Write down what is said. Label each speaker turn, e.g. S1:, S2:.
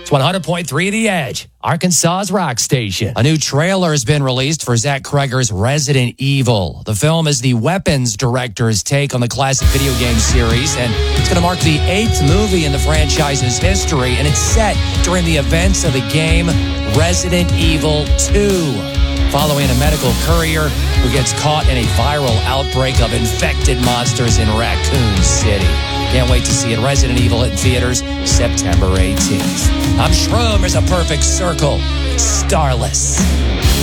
S1: It's 100.3 The Edge, Arkansas's rock station. A new trailer has been released for Zach Cregger's Resident Evil. The film is the weapons director's take on the classic video game series, and it's going to mark the 8th movie in the franchise's history, and it's set during the events of the game Resident Evil 2. Following a medical courier who gets caught in a viral outbreak of infected monsters in Raccoon City. Can't wait to see it. Resident Evil in theaters September 18th. I'm Shroom. There's a perfect circle. Starless.